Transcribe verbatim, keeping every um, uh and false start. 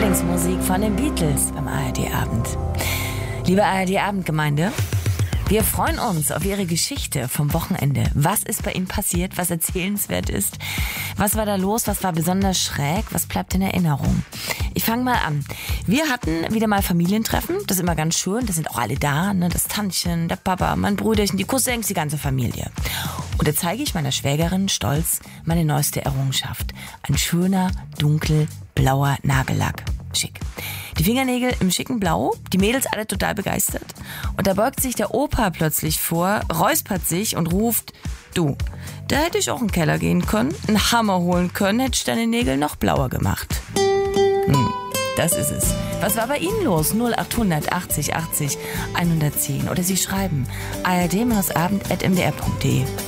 Lieblingsmusik von den Beatles beim A R D-Abend. Liebe A R D-Abendgemeinde, wir freuen uns auf Ihre Geschichte vom Wochenende. Was ist bei Ihnen passiert, was erzählenswert ist? Was war da los, was war besonders schräg, was bleibt in Erinnerung? Ich fange mal an. Wir hatten wieder mal Familientreffen, das ist immer ganz schön, da sind auch alle da, ne? Das Tantchen, der Papa, mein Brüderchen, die Cousins, die ganze Familie. Und da zeige ich meiner Schwägerin stolz meine neueste Errungenschaft. Ein schöner, dunkelblauer Nagellack. Schick. Die Fingernägel im schicken Blau, die Mädels alle total begeistert. Und da beugt sich der Opa plötzlich vor, räuspert sich und ruft: Du, da hätte ich auch in den Keller gehen können, einen Hammer holen können, hätte ich deine Nägel noch blauer gemacht. Hm, das ist es. Was war bei Ihnen los? null acht hundert achtzig achtzig hundertzehn. Oder Sie schreiben a r d abend at m d r punkt d e.